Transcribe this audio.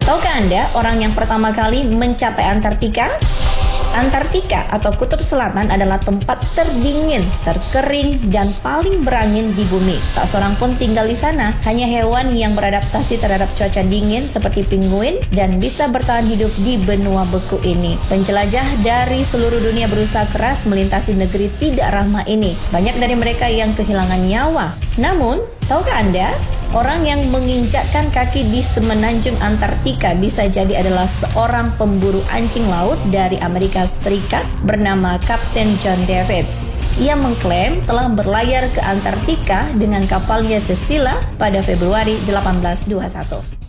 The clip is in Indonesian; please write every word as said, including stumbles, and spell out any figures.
Tahukah Anda orang yang pertama kali mencapai Antartika? Antartika atau Kutub Selatan adalah tempat terdingin, terkering, dan paling berangin di bumi. Tak seorang pun tinggal di sana, hanya hewan yang beradaptasi terhadap cuaca dingin seperti penguin dan bisa bertahan hidup di benua beku ini. Penjelajah dari seluruh dunia berusaha keras melintasi negeri tidak ramah ini. Banyak dari mereka yang kehilangan nyawa. Namun, tahukah Anda? Orang yang menginjakkan kaki di semenanjung Antartika bisa jadi adalah seorang pemburu anjing laut dari Amerika Serikat bernama Kapten John Davids. Ia mengklaim telah berlayar ke Antartika dengan kapalnya Cecilia pada Februari delapan belas dua puluh satu.